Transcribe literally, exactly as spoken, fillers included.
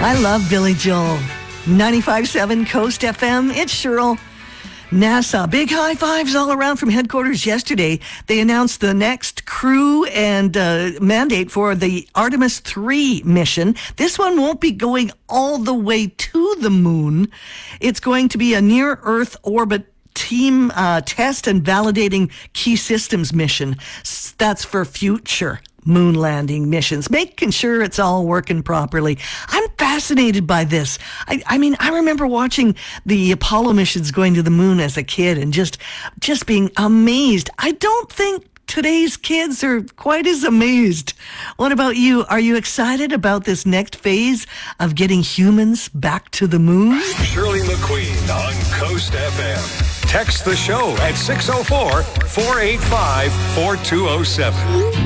I love Billy Joel. ninety-five point seven Coast F M. It's Cheryl. NASA, big high fives all around from headquarters yesterday. They announced the next crew and uh, mandate for the Artemis three mission. This one won't be going all the way to the moon. It's going to be a near-Earth orbit team uh, test and validating key systems mission. That's for future moon landing missions, making sure it's all working properly. I'm fascinated by this. I, I mean, I remember watching the Apollo missions going to the moon as a kid and just, just being amazed. I don't think today's kids are quite as amazed. What about you? Are you excited about this next phase of getting humans back to the moon? Shirley McQueen on Coast F M. Text the show at six oh four, four eight five, four two oh seven.